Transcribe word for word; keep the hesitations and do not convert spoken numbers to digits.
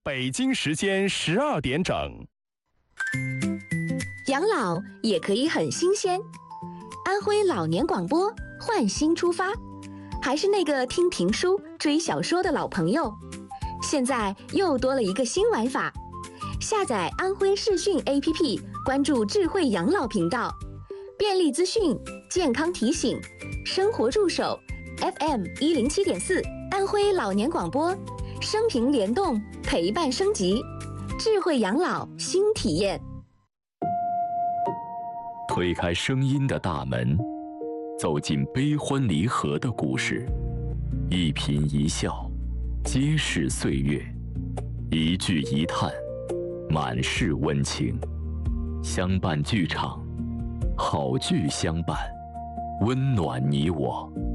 北京时间十二点整。 养老也可以很新鲜。安徽老年广播换新出发，还是那个听评书、追小说的老朋友，现在又多了一个新玩法。下载安徽视讯 A P P， 关注智慧养老频道，便利资讯、健康提醒、生活助手 F M 一零七点四，安徽老年广播，生平联动，陪伴升级，智慧养老新体验。 推开声音的大门，走进悲欢离合的故事，一颦一笑，皆是岁月；一句一叹，满是温情。相伴剧场，好剧相伴，温暖你我。